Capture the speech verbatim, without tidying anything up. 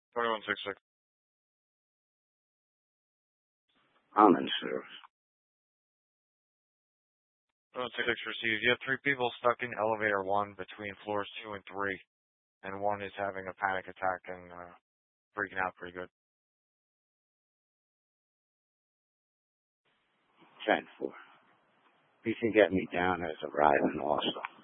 twenty-one sixty-six. I'm in service. twenty-one sixty-six received. You have three people stuck in elevator one between floors two and three, and one is having a panic attack and uh, freaking out pretty good. ten four. You can get me down as arriving also.